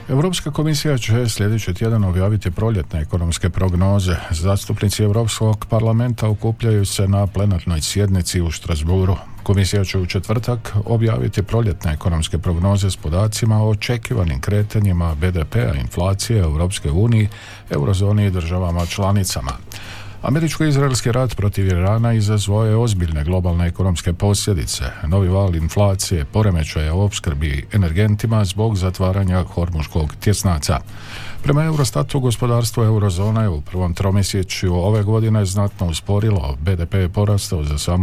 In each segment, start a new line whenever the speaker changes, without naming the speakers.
Europska komisija će sljedeći tjedan objaviti proljetne ekonomske prognoze. Zastupnici Europskog parlamenta okupljaju se na plenarnoj sjednici u Strasbourgu. Komisija će u četvrtak objaviti proljetne ekonomske prognoze s podacima o očekivanim kretanjima BDP-a, inflacije Europske unije, eurozoni i državama članicama. Američko-izraelski rat protiv Irana izazvao je ozbiljne globalne ekonomske posljedice. Novi val inflacije, poremećaja u opskrbi energentima zbog zatvaranja Hormuškog tjesnaca. Prema Eurostatu, gospodarstvo eurozona je u prvom tromjesečju ove godine znatno usporilo. BDP je porastao za samo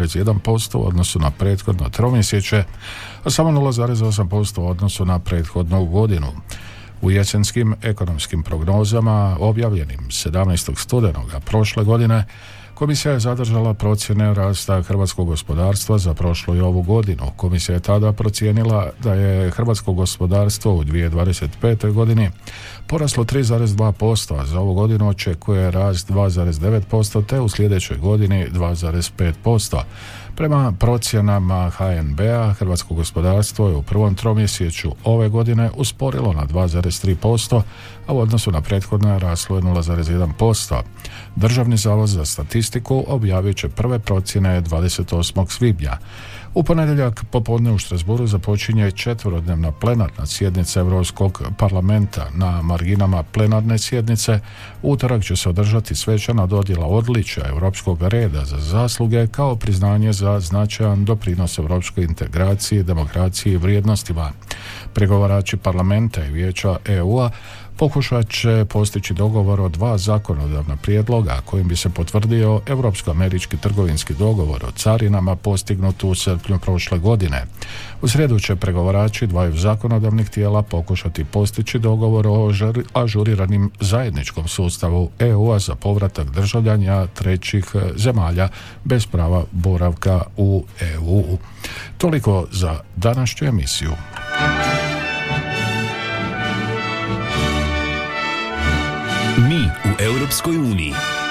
0,1% u odnosu na prethodno tromjesečje, a samo 0,8% u odnosu na prethodnu godinu. U jesenskim ekonomskim prognozama objavljenim 17. studenoga prošle godine, komisija je zadržala procjene rasta hrvatskog gospodarstva za prošlu i ovu godinu. Komisija je tada procijenila da je hrvatsko gospodarstvo u 2025. godini poraslo 3,2%, a za ovu godinu očekuje rast 2,9%, te u sljedećoj godini 2,5%. Prema procjenama HNB-a, hrvatsko gospodarstvo je u prvom tromjesečju ove godine usporilo na 2,3%, a u odnosu na prethodno raslo je 0,1%. Državni zavod za statistiku objavit će prve procjene 28. svibnja. U ponedjeljak popodne u Strasbourgu započinje četverodnevna plenarna sjednica Europskog parlamenta. Na marginama plenarne sjednice u utorak će se održati svečana dodjela odličja Europskog reda za zasluge kao priznanje za značajan doprinos europskoj integraciji, demokraciji i vrijednostima. Pregovarači parlamenta i vijeća EU-a pokušat će postići dogovor o dva zakonodavna prijedloga kojim bi se potvrdio europsko-američki trgovinski dogovor o carinama postignut u srpnju prošle godine. U srijedu će pregovarači dvaju zakonodavnih tijela pokušati postići dogovor o ažuriranim zajedničkom sustavu EU-a za povratak državljana trećih zemalja bez prava boravka u EU. Toliko za današnju emisiju.
Mi u Europskoj uniji.